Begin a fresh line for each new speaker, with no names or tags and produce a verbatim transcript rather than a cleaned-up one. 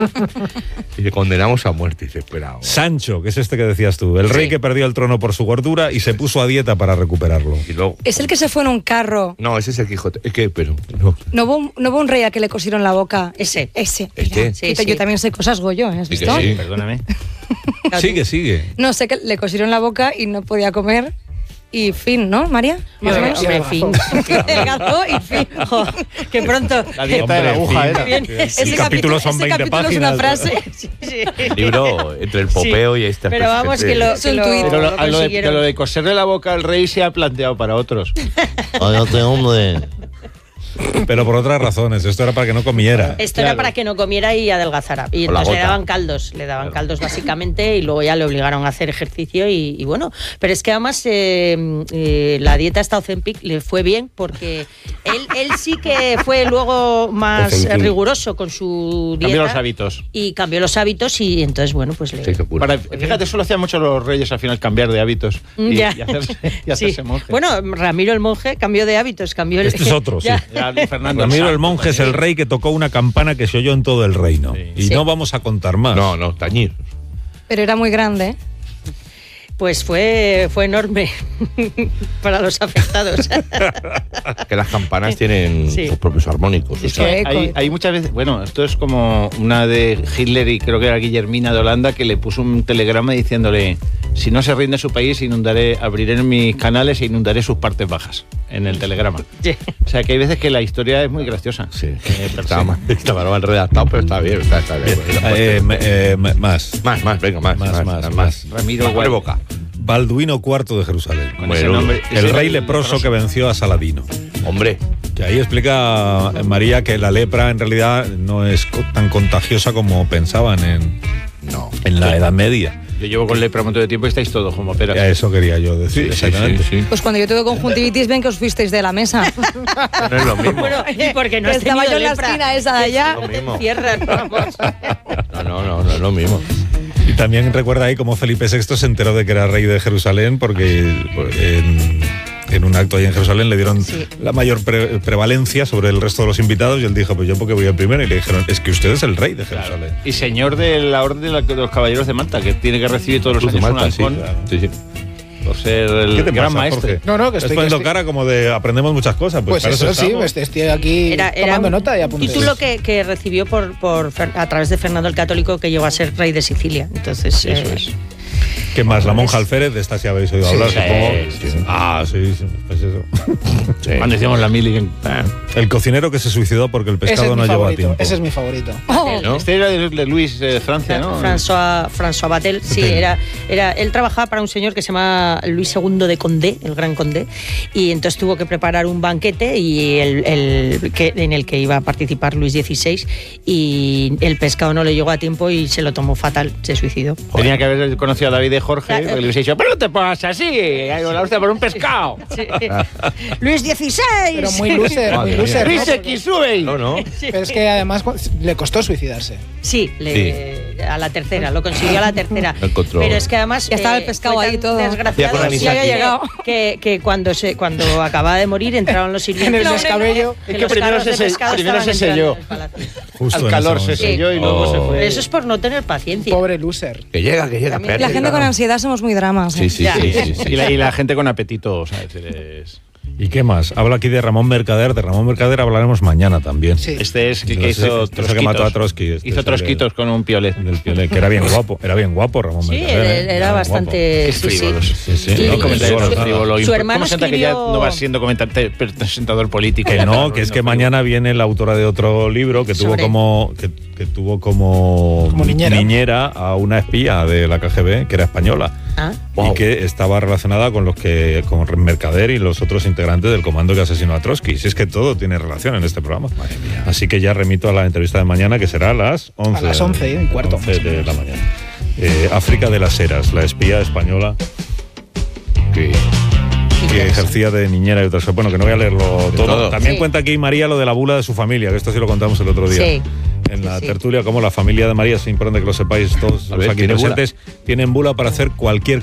Y le condenamos a muerte. Y dice, espera.
Sancho, que es este que decías tú, el rey
Sí.
que perdió el trono por su gordura y se puso a dieta para recuperarlo.
Y luego,
Es el que se fue en un carro.
no, ese es el Quijote. Es que, pero, no.
¿No hubo, un, no hubo un rey a que le cosieron la boca?
Ese.
Ese.
Este.
Mira,
Sí,
que
sí.
Yo también sé cosas, Goyo, ¿has
Sí que
visto?
sí.
Perdóname.
Sigue, sigue.
No sé, que le cosieron la boca y no podía comer. Y fin, ¿no, María? Más o menos.
Hombre, fin.
Adelgazó y fin.
Jo, que pronto.
La dieta de la aguja era.
Bien.
El
Ese
capítulo
capítulo,
son
ese
veinte
capítulo
páginas.
es una frase.
Sí, sí.
Libro entre el popeo
Sí.
y esta.
Pero vamos, que lo,
Es
que
un
lo,
tuit.
Pero lo,
lo
a lo de,
consiguieron.
de lo de coserle la boca al rey se ha planteado para otros.
Cállate, hombre.
Pero por otras razones, esto era para que no comiera.
Esto
Claro.
era para que no comiera y adelgazara. Y
Con la
entonces le
gota.
daban caldos, le daban caldos básicamente y luego ya le obligaron a hacer ejercicio y, y bueno. Pero es que además eh, eh, la dieta esta Ozempic le fue bien porque él, él sí que fue luego más
Ozempic.
riguroso con su dieta.
Cambió los hábitos.
Y cambió los hábitos y entonces, bueno, pues le...
Se hizo pura.
Para, fíjate, eso lo hacían mucho los reyes al final, cambiar de hábitos y,
Ya.
y hacerse, y
Sí.
hacerse monje.
Bueno, Ramiro el monje cambió de hábitos, cambió el...
Este es otro, sí.
Ya.
Ya, Fernando
Ramiro el
Santo
monje es el
también.
rey que tocó una campana que se oyó en todo el reino.
Sí.
Y
Sí.
no vamos a contar más.
No, no, tañir.
Pero era muy grande, ¿eh?
Pues fue, fue enorme para los afectados.
Que las campanas tienen
Sí.
sus propios armónicos. o
Es
sea,
que
eco,
hay,
eco.
hay muchas veces, bueno, esto es como una de Hitler y creo que era Guillermina de Holanda que le puso un telegrama diciéndole, si no se rinde su país, inundaré, abriré mis canales e inundaré sus partes bajas, en el telegrama.
Sí.
O sea que hay veces que la historia es muy graciosa.
Sí,
Eh, pero
estaba
sí.
mal, estaba mal redactado, pero está bien. Está, está bien.
Eh, me- eh, me- más.
Más, más, venga, más.
Más, más, más.
Ramiro
Abre
Guay.
boca.
Balduino cuarto de Jerusalén.
Con
Bueno,
ese nombre,
El
ese
rey
era
leproso que venció a Saladino.
Hombre,
Que ahí explica eh, María que la lepra en realidad no es co- tan contagiosa como pensaban en,
no.
en la Edad Media.
Yo llevo con lepra un montón de tiempo y estáis todos como peras.
A eso quería yo decir,
Sí, sí,
exactamente.
sí, sí.
Pues cuando yo tuve conjuntivitis, ven que os fuisteis de la mesa.
No es lo mismo.
Bueno, y porque no
Que
has
estaba
tenido
yo en la
lepra.
esquina esa de allá.
Lo mismo.
Cierran, vamos.
No, no, no, no es lo mismo.
Y también recuerda ahí cómo Felipe sexto se enteró de que era rey de Jerusalén porque en, en un acto ahí en Jerusalén le dieron
Sí.
la mayor pre- prevalencia sobre el resto de los invitados y él dijo, pues yo porque voy el primero, y le dijeron, es que usted es el rey de Jerusalén.
Y señor de la Orden de, la- de los Caballeros de Malta, que tiene que recibir todos los
Cruz de
años un
Malta, sí,
halcón
claro. Sí, sí.
por ser el
¿Qué te
gran
pasa,
maestro.
Jorge?
No, no, que
Estás
estoy-
poniendo
que estoy-
cara como de aprendemos muchas cosas. Pues,
Pues
para
eso sí,
estamos.
pues estoy aquí
Era, era
tomando
un
nota y apuntes.
título que, que recibió por, por Fer- a través de Fernando el Católico, que llegó a ser rey de Sicilia. Entonces,
Eso
eh,
es.
¿Qué más? La monja Alférez, de esta sí habéis oído
Sí,
hablar,
sí,
supongo.
sí, sí.
Ah, sí, sí, pues eso.
Cuando decíamos la mili. en- ah.
El cocinero que se suicidó porque el
Ese
pescado
es
no
mi
llegó a
favorito.
tiempo.
Ese es mi favorito.
Oh,
¿No?
Este era de, de Luis de Francia, ¿no?
François, François Batel, sí,
Batel.
era, era, él trabajaba para un señor que se llama Luis segundo de Condé, el gran Condé, y entonces tuvo que preparar un banquete y el, el que, en el que iba a participar Luis dieciséis, y el pescado no le llegó a tiempo y se lo tomó fatal, se suicidó.
Tenía que haber conocido a David de Jorge,
Claro.
porque le hubiese dicho, pero no te pongas así, hay la hostia por un pescado.
Sí. Luis dieciséis.
Pero muy loser, muy
Madre
loser.
mía.
¿no?
Luis X, sube.
No, no.
Pero es que además le costó suicidarse.
Sí, le- a la tercera, lo consiguió a la tercera.
Lo encontró.
Pero es que además
Ya estaba el
eh,
pescado
fue
ahí
tan
todo.
desgraciado
Ya con
que,
anisaki.
había llegado.
que, que cuando se cuando acababa de morir entraron los sirvientes.
En el descabello.
que
Es que
los
primero
carros
se
de
se-
pescado
primero
estaban
se
entrando
selló.
en el palacio.
Justo
Al
en
calor
ese
se
momento.
selló y luego
Oh.
se fue.
Eso es por no tener paciencia.
Pobre loser.
Que llega, que llega.
También
espérate,
La gente
claro.
con ansiedad somos muy dramas.
Sí,
¿eh?
sí,
Ya.
sí, sí, sí.
Y la, y la gente con apetito, o sea, es decir, es-
¿Y qué más? Habla aquí de Ramón Mercader. De Ramón Mercader hablaremos mañana también.
Sí.
Este es el que
Este-
hizo
este es el que mató a Trotsky, este es
hizo
el
trosquitos con un piolet.
Del Piolet, que era bien guapo. Era bien guapo Ramón
Sí,
Mercader. ¿eh?
era, era
bien
bastante.
Qué
sí, sí.
frívolos.
Sí, sí.
Y-
No,
y
comentario
su-
frívolo.
su hermano
¿Cómo sienta que ya
escribió-
no va siendo comentar- presentador político?
Que no, que es que mañana viene la autora de otro libro que tuvo
Sobre-
como que, que tuvo como,
Como niñera.
a una espía de la K G B que era española
Ah,
y que estaba relacionada con los que con Mercader y los otros integrantes del comando que asesinó a Trotsky. Si es que todo tiene relación en este programa. Así que ya remito a la entrevista de mañana, que será a las once.
A las once y cuarto,
once
más o
de
menos.
la mañana. Eh, África de las Heras, la espía española que que ejercía de niñera y otras cosas. Bueno, que no voy a leerlo todo.
todo.
También
Sí.
cuenta aquí María lo de la bula de su familia, que esto sí lo contamos el otro día.
Sí.
En la
Sí, sí.
tertulia, como la familia de María, es importante que lo sepáis todos
A
los
ver,
aquí
¿tiene bula?
presentes, tienen bula para hacer cualquier